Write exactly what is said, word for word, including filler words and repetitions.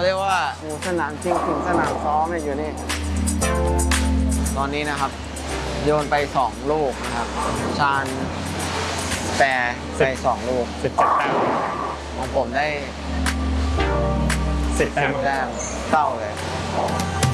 เขาเรียกว่าหมูสนามจริงถึงสนามซ้อมเนี่ยอยู่นี่ตอนนี้นะครับ โยนไปสองลูกนะครับ ชาญแปรไปสองลูกสิบเจ็ดแต้มของผมได้สิบแต้มแต้มเศร้าเลยเ